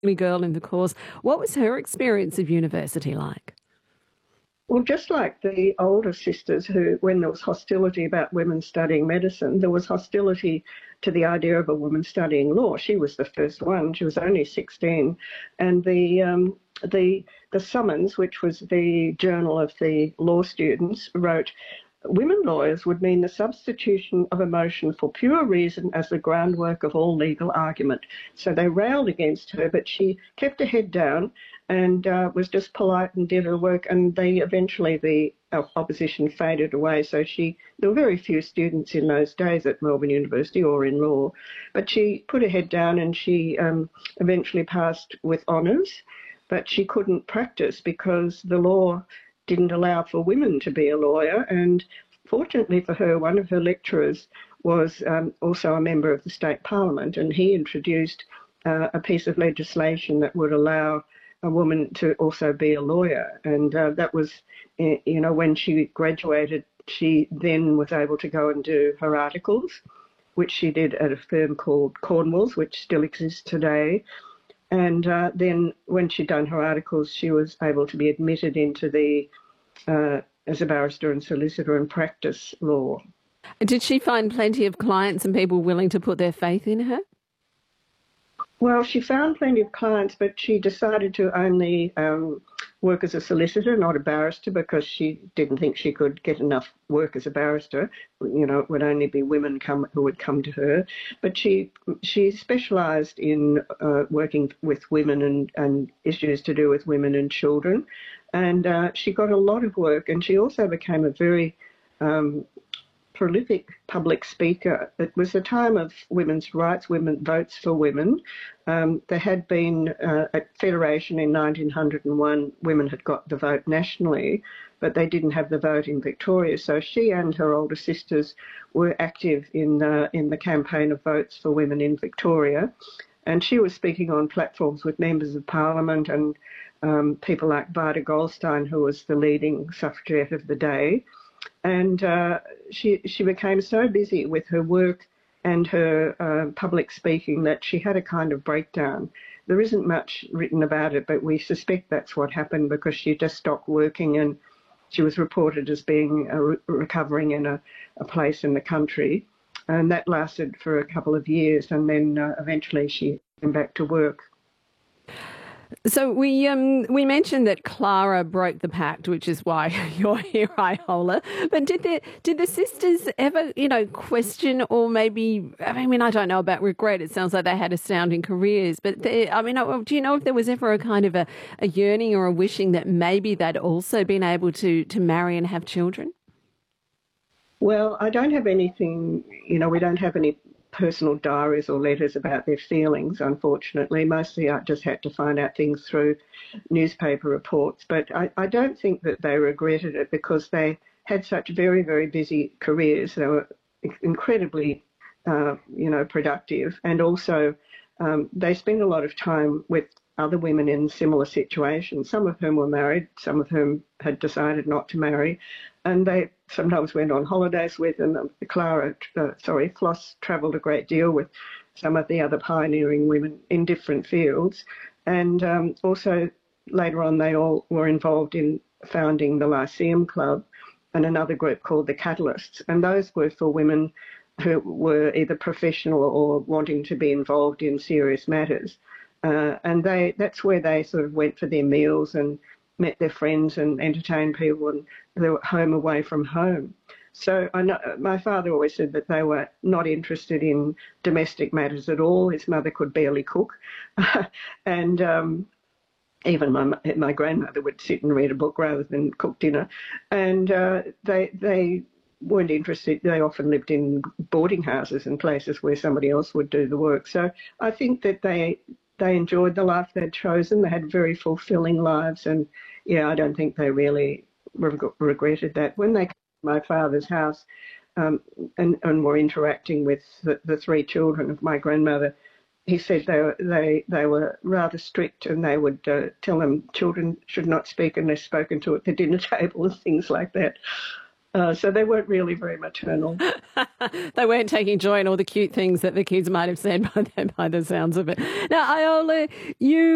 only girl in the course. What was her experience of university like? Well, just like the older sisters who, when there was hostility about women studying medicine, there was hostility to the idea of a woman studying law. She was the first one. She was only 16. And the Summons, which was the journal of the law students, wrote, "Women lawyers would mean the substitution of emotion for pure reason as the groundwork of all legal argument." So they railed against her, but she kept her head down and was just polite and did her work. And eventually the opposition faded away. So there were very few students in those days at Melbourne University or in law, but she put her head down and she eventually passed with honours, but she couldn't practice because the law didn't allow for women to be a lawyer. And fortunately for her, one of her lecturers was also a member of the state parliament, and he introduced a piece of legislation that would allow a woman to also be a lawyer. And that was, when she graduated, she then was able to go and do her articles, which she did at a firm called Cornwalls, which still exists today. And then when she'd done her articles, she was able to be admitted into as a barrister and solicitor and practice law. Did she find plenty of clients and people willing to put their faith in her? Well, she found plenty of clients, but she decided to only work as a solicitor, not a barrister, because she didn't think she could get enough work as a barrister. It would only be women who would come to her. But she specialised in working with women and issues to do with women and children. And she got a lot of work, and she also became a very prolific public speaker. It was a time of women's rights, women votes for women. There had been at Federation in 1901, women had got the vote nationally, but they didn't have the vote in Victoria. So she and her older sisters were active in the campaign of votes for women in Victoria. And she was speaking on platforms with members of parliament and people like Vida Goldstein, who was the leading suffragette of the day. And she became so busy with her work and her public speaking that she had a kind of breakdown. There isn't much written about it, but we suspect that's what happened because she just stopped working, and she was reported as being recovering in a place in the country. And that lasted for a couple of years, and then eventually she came back to work. So we mentioned that Clara broke the pact, which is why you're here, Iola. But did the sisters ever, question or maybe, I don't know about regret. It sounds like they had astounding careers. But do you know if there was ever a kind of a yearning or a wishing that maybe they'd also been able to marry and have children? Well, I don't have anything, we don't have any personal diaries or letters about their feelings, unfortunately. Mostly I just had to find out things through newspaper reports. But I don't think that they regretted it because they had such very, very busy careers. They were incredibly, productive. And also they spent a lot of time with other women in similar situations, some of whom were married, some of whom had decided not to marry. And they sometimes went on holidays with, and Floss travelled a great deal with some of the other pioneering women in different fields. And also later on they all were involved in founding the Lyceum Club and another group called the Catalysts. And those were for women who were either professional or wanting to be involved in serious matters. And that's where they sort of went for their meals and met their friends and entertained people, and they were home away from home. So I know, my father always said that they were not interested in domestic matters at all. His mother could barely cook. And even my grandmother would sit and read a book rather than cook dinner. And they weren't interested. They often lived in boarding houses and places where somebody else would do the work. So I think that they enjoyed the life they'd chosen. They had very fulfilling lives, and I don't think they really regretted that. When they came to my father's house and were interacting with the three children of my grandmother, he said they were rather strict, and they would tell them children should not speak unless spoken to at the dinner table and things like that. So they weren't really very maternal. They weren't taking joy in all the cute things that the kids might have said by the sounds of it. Now, Iola, you